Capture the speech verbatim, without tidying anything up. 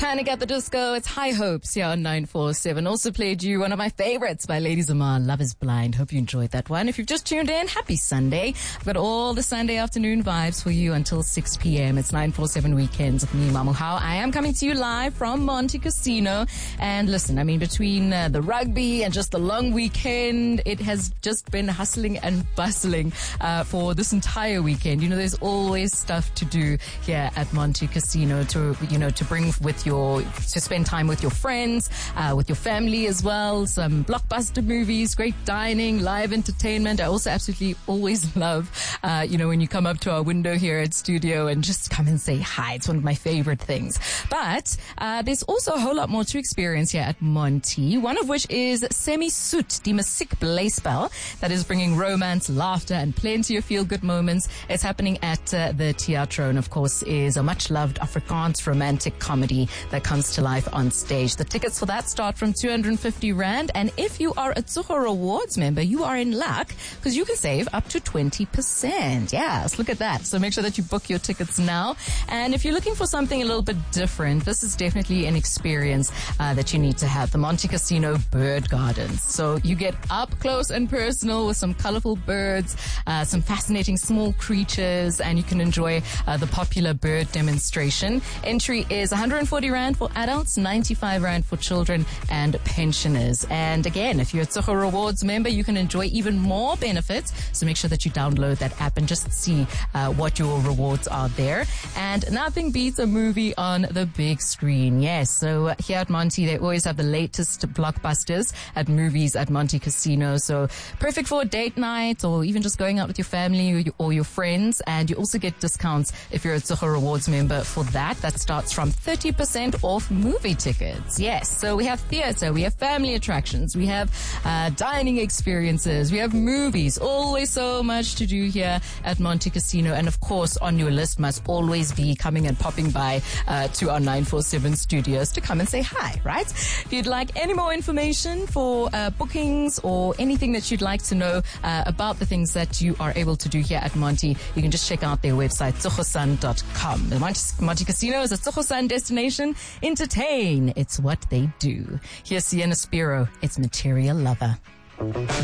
Panic at the Disco. It's High Hopes here on nine four seven. Also played you one of my favorites by Lady Zamar, Love is Blind. Hope you enjoyed that one. If you've just tuned in, happy Sunday. I've got all the Sunday afternoon vibes for you until six p.m. It's nine four seven Weekends with me, Mamu Hao. I am coming to you live from Monte Casino. And listen, I mean, between uh, the rugby and just the long weekend, it has just been hustling and bustling uh, for this entire weekend. You know, there's always stuff to do here at Monte Casino to, you know, to bring with your, to spend time with your friends, uh, with your family as well. Some blockbuster movies, great dining, live entertainment. I also absolutely always love, uh, you know, when you come up to our window here at studio and just come and say hi. It's one of my favorite things. But, uh, there's also a whole lot more to experience here at Monte. One of which is Semi Soot, die Musiek Blyspel, that is bringing romance, laughter, and plenty of feel-good moments. It's happening at uh, the Teatro, and of course is a much-loved Afrikaans romantic comedy that comes to life on stage. The tickets for that start from two hundred fifty rand, and if you are a Tsogo Rewards member, you are in luck because you can save up to twenty percent. Yes, look at that. So make sure that you book your tickets now. And if you're looking for something a little bit different, this is definitely an experience uh, that you need to have. The Monte Casino Bird Gardens. So you get up close and personal with some colorful birds, uh, some fascinating small creatures, and you can enjoy uh, the popular bird demonstration. Entry is one hundred forty rand for adults, ninety-five rand for children and pensioners. And again, if you're a Tsogo Rewards member, you can enjoy even more benefits. So make sure that you download that app and just see uh, what your rewards are there. And nothing beats a movie on the big screen. Yes, so uh, here at Monte, they always have the latest blockbusters at movies at Monte Casino. So perfect for a date night or even just going out with your family or your, or your friends. And you also get discounts if you're a Tsogo Rewards member for that. That starts from thirty percent off movie tickets. Yes, so we have theater, we have family attractions, we have uh, dining experiences, we have movies. Always so much to do here at Monte Casino. And of course, on your list must always be coming and popping by uh, to our nine four seven studios to come and say hi, right? If you'd like any more information for uh, bookings or anything that you'd like to know uh, about the things that you are able to do here at Monte, you can just check out their website, tsogosan dot com. The Monte, Monte Casino is a Tsogosan destination. Entertain. It's what they do. Here's Sienna Spiro. It's Material Lover.